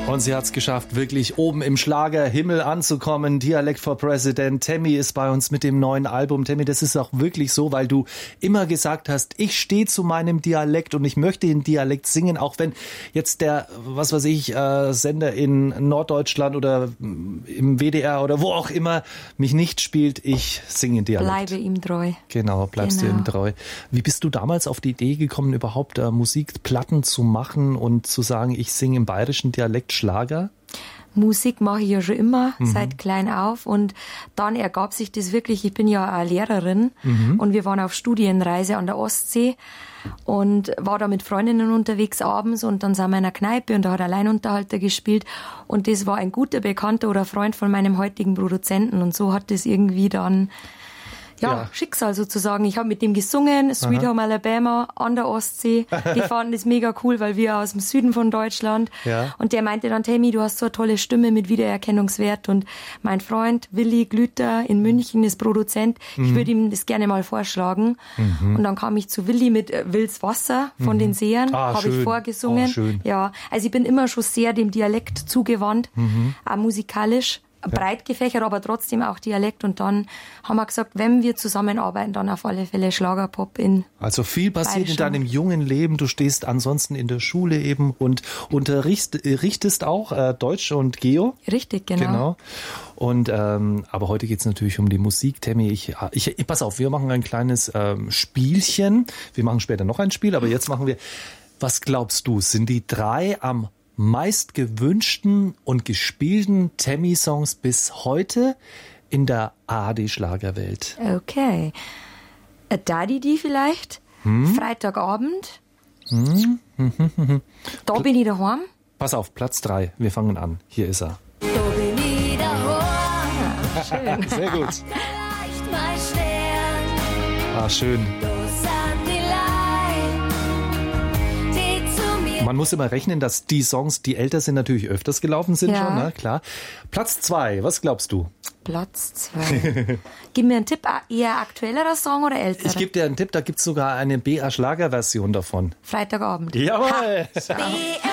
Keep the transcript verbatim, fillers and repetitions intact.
Und sie hat es geschafft, wirklich oben im Schlagerhimmel anzukommen. Dialect for President. Tammy ist bei uns mit dem neuen Album. Tammy, das ist auch wirklich so, weil du immer gesagt hast, ich stehe zu meinem Dialekt und ich möchte den Dialekt singen, auch wenn jetzt der, was weiß ich, äh, Sender in Norddeutschland oder im W D R oder wo auch immer mich nicht spielt. Ich singe Dialekt. Bleibe ihm treu. Genau, bleibst Genau. dir ihm treu. Wie bist du damals auf die Idee gekommen, überhaupt äh, Musikplatten zu machen und zu sagen, ich singe im bayerischen Dialekt Schlager? Musik mache ich ja schon immer, Mhm. seit klein auf. Und dann ergab sich das wirklich, ich bin ja eine Lehrerin Mhm. und wir waren auf Studienreise an der Ostsee und war da mit Freundinnen unterwegs abends und dann sind wir in einer Kneipe und da hat ein Alleinunterhalter gespielt und das war ein guter Bekannter oder Freund von meinem heutigen Produzenten und so hat das irgendwie dann Ja, Ja. Schicksal sozusagen. Ich habe mit dem gesungen, Sweet Aha. Home Alabama an der Ostsee. Die fanden das mega cool, weil wir aus dem Süden von Deutschland. Ja. Und der meinte dann, Tammy, du hast so eine tolle Stimme mit Wiedererkennungswert. Und mein Freund Willi Glüter in München ist Produzent. Ich würde ihm das gerne mal vorschlagen. Mhm. Und dann kam ich zu Willi mit äh, Wils Wasser von Mhm. den Sehern. Ah, habe ich schön. vorgesungen. Oh, schön. Ja, also ich bin immer schon sehr dem Dialekt zugewandt, Mhm. auch musikalisch. Breit gefächert, aber trotzdem auch Dialekt. Und dann haben wir gesagt, wenn wir zusammenarbeiten, dann auf alle Fälle Schlagerpop in Also viel passiert in Bayerischem. deinem jungen Leben. Du stehst ansonsten in der Schule eben und unterrichtest auch äh, Deutsch und Geo. Richtig, genau. Genau. Und ähm, aber heute geht's natürlich um die Musik, Tammy. Ich, ich, ich pass auf, wir machen ein kleines ähm, Spielchen. Wir machen später noch ein Spiel, aber jetzt machen wir. Was glaubst du? Sind die drei am meist gewünschten und gespielten Tammy-Songs bis heute in der A R D-Schlagerwelt? Okay. A Daddy die vielleicht? Hm? Freitagabend? Hm? Hm, hm, hm, hm. Da bin ich daheim? Pass auf, Platz drei. Wir fangen an. Hier ist er. Da bin ich daheim. Schön. Sehr gut. Vielleicht mein Stern, Ah, schön. du sind die Leid, die zu mir Man muss immer rechnen, dass die Songs, die älter sind, natürlich öfters gelaufen sind Ja. schon, ne? Klar. Platz zwei, was glaubst du? Platz zwei. Gib mir einen Tipp, eher aktuellerer Song oder älterer? Ich gebe dir einen Tipp, da gibt's sogar eine B A-Schlager-Version davon. Freitagabend. Jawohl! B